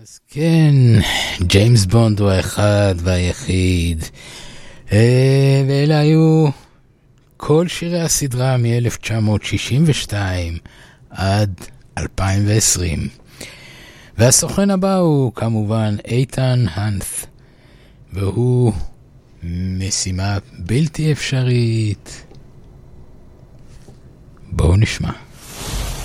אז כן, ג'יימס בונד הוא האחד והיחיד, ואלה היו כל שירי הסדרה מ-1962 עד 2020. והסוכן הבא הוא כמובן איתן הנט, והוא משימה בלתי אפשרית. בואו נשמע.